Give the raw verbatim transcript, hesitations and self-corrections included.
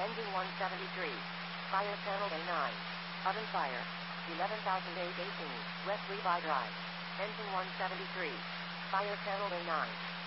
Engine one seventy-three. Fire panel A nine. Oven fire. eleven thousand eight hundred eighteen. West Levi Drive. Engine one seventy-three. Fire panel A nine.